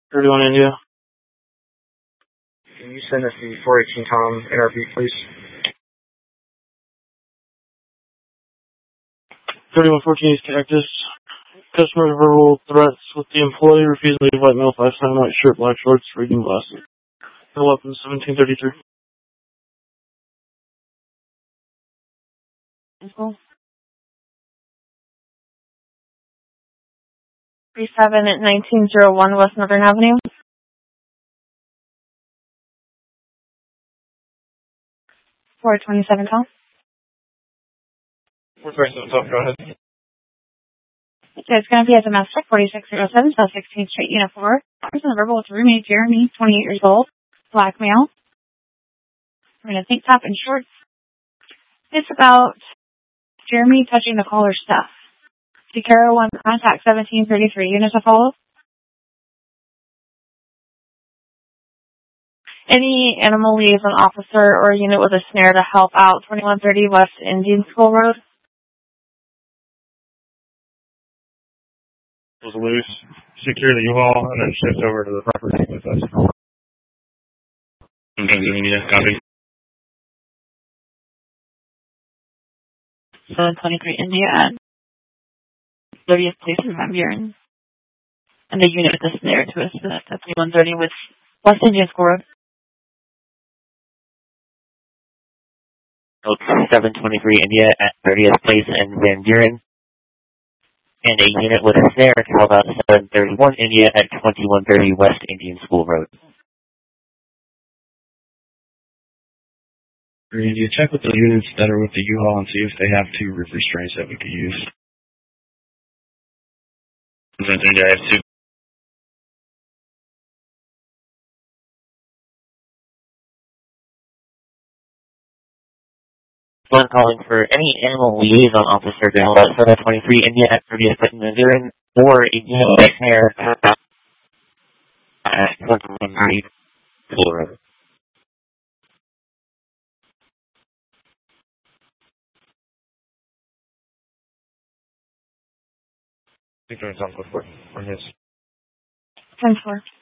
31 India. Can you send us the 418 Tom NRP, please? 3114 East Cactus. Customer verbal threats with the employee refusing to leave white male, 5'9", white shirt, black shorts, reading glasses. No weapons, 1733. Info. 37 at 1901 West Northern Avenue. 427 Tom. 427 Tom, go ahead. So it's going to be a domestic, 4607, South 16th Street, Unit 4. Person verbal with roommate Jeremy, 28 years old, black male. We're going to tank top and shorts. It's about Jeremy touching the collar stuff. Sierra 1, contact 1733. Unit to follow. Any animal liaison officer or unit with a snare to help out, 2130 West Indian School Road. Was loose. Secure the U-Haul and then shift over to the property with us. Copy. 723 India at 30th Place in Van Buren. And the unit with the snare to assist at 2130 with West Indian School Road. 723 India at 30th Place in Van Buren. And a unit with a snare to help out 731 India at 2130 West Indian School Road. You check with the units that are with the U-Haul and see if they have two roof restraints that we could use. I have two. One calling for any animal liaison officer to help out 723 India at 30th Place in Van Buren, or a unit with a snare to help out at 2130 School Road. I think it's on before. Or his. 10-4.